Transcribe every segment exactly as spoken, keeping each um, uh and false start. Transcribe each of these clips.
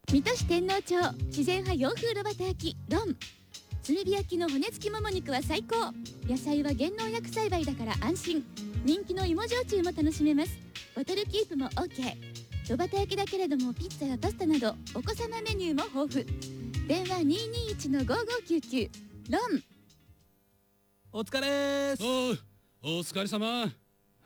水戸市天王町自然派洋風炉端焼きロン。炭火焼きの骨付きもも肉は最高。野菜は減農薬栽培だから安心。人気の芋焼酎も楽しめます。ボトルキープも OK。 炉端焼きだけれどもピッツァやパスタなどお子様メニューも豊富。電話 にーにーいちのごーごーきゅうきゅう。ロン。 お疲れーす。 おう、お疲れ様。はあ、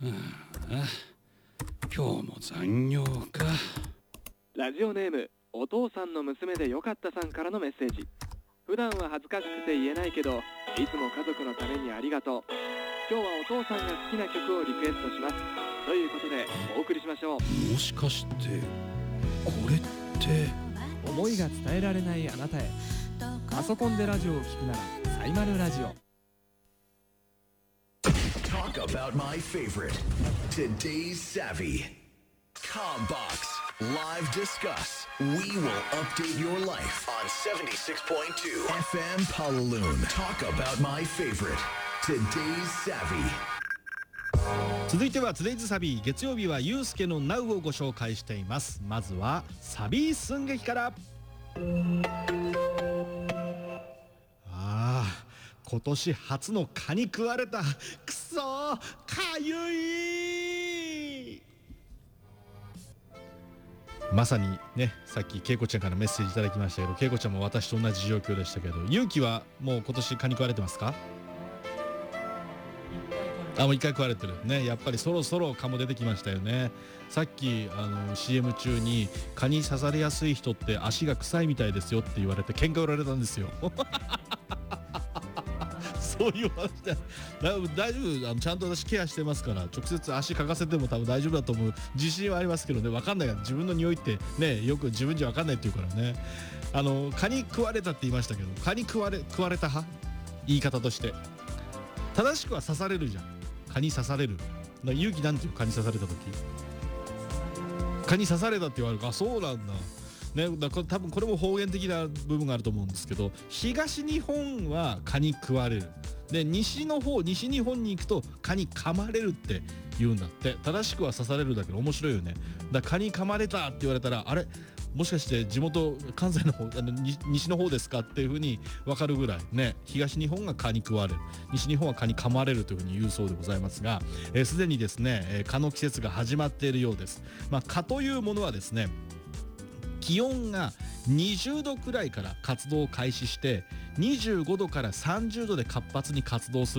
今日も残業か。 ラジオネームお父さんの娘でよかったさんからのメッセージ。普段は恥ずかしくて言えないけどいつも家族のためにありがとう。今日はお父さんが好きな曲をリクエストしますということでお送りしましょう。 もしかしてこれって思いが伝えられないあなたへ。パソコンでラジオを聞くならサイマルラジオ。 Talk about my favorite. Today's Savvy. Combox. Live Discuss. We will update your life on seventy-six point two F M Palaloon. Talk about my favorite. Today's Savvy. 続いては Today's Savvy。 月曜日はゆうすけの Now をご紹介しています。まずはサビー寸劇から。ああ、今年初の蚊に食われた。くそー、かゆい。まさにね、さっきけいこちゃんからメッセージいただきましたけど、けいこちゃんも私と同じ状況でしたけど、ゆうきはもう今年蚊に食われてますか？あ、もう一回食われてるね。やっぱりそろそろ蚊も出てきましたよね。さっきあの シーエム 中に蚊に刺されやすい人って足が臭いみたいですよって言われて喧嘩売られたんですよ。そういう話だ。大丈夫、あのちゃんと私ケアしてますから、直接足かかせても多分大丈夫だと思う自信はありますけどね。分かんないから、自分の匂いってね、よく自分じゃ分かんないって言うからね。あの蚊に食われたって言いましたけど、蚊に食われ食われた派、言い方として正しくは刺されるじゃん。蚊に刺される。勇気なんていう、蚊に刺された時、蚊に刺されたって言われるか。あ、そうなんだね。だから多分これも方言的な部分があると思うんですけど、東日本は蚊に食われる。で、西の方、西日本に行くと蚊に噛まれるって言うんだって。正しくは刺されるだけど面白いよね。だから蚊に噛まれたって言われたら、あれもしかして地元関西の方、あの西の方ですかっていう風に分かるぐらいね。東日本が蚊に食われる、西日本は蚊に噛まれるという風に言うそうでございますが、すで、えー、にですね、えー、蚊の季節が始まっているようです。まあ、蚊というものはですね、気温がにじゅうどくらいから活動を開始して、にじゅうごどからさんじゅうどで活発に活動する